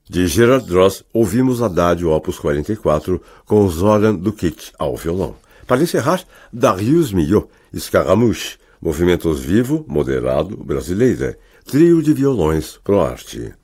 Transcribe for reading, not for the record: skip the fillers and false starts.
De Gerard Droz, ouvimos Adagio Opus 44 com Zoran Dukic ao violão. Para encerrar, Darius Milhaud, Scaramouche, movimentos vivo, moderado, brasileira, trio de violões pro arte.